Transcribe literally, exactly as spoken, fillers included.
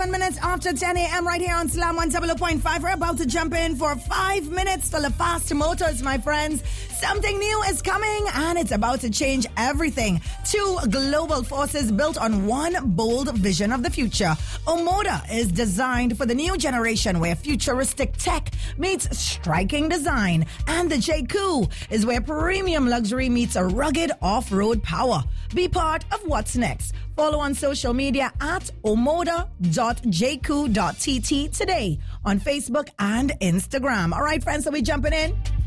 Seven minutes after ten a.m. right here on Slam one oh oh point five. We're about to jump in for five minutes to the Fast Motors, my friends. Something new is coming and it's about to change everything. Two global forces built on one bold vision of the future. Omoda is designed for the new generation where futuristic tech meets striking design. And the J C U is where premium luxury meets a rugged off-road power. Be part of what's next. Follow on social media at omoda dot j c u dot t t today on Facebook and Instagram. All right, friends, so we jumping in?